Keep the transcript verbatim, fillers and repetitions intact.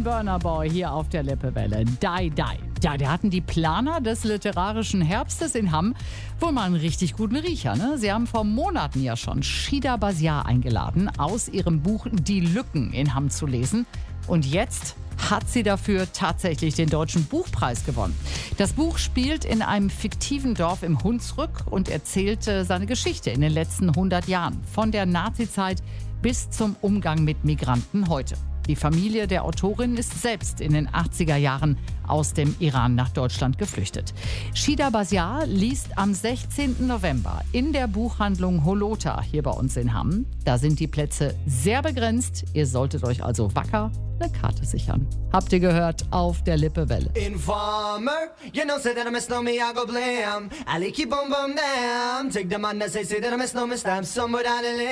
Burna Boy hier auf der Lippewelle. Die, die. Ja, der hatten die Planer des literarischen Herbstes in Hamm wohl mal einen richtig guten Riecher. Ne? Sie haben vor Monaten ja schon Shida Basiar eingeladen, aus ihrem Buch Die Lücken in Hamm zu lesen. Und jetzt hat sie dafür tatsächlich den Deutschen Buchpreis gewonnen. Das Buch spielt in einem fiktiven Dorf im Hunsrück und erzählt äh, seine Geschichte in den letzten hundert Jahren. Von der Nazizeit bis zum Umgang mit Migranten heute. Die Familie der Autorin ist selbst in den achtziger Jahren aus dem Iran nach Deutschland geflüchtet. Shida Basiar liest am sechzehnten November in der Buchhandlung Holota hier bei uns in Hamm. Da sind die Plätze sehr begrenzt. Ihr solltet euch also wacker eine Karte sichern. Habt ihr gehört auf der Lippewelle. Informer, you know, say that I miss no me, I go blam. I like you, boom, boom, damn. Take the man that say, say that I miss no me, stab somebody down the lane.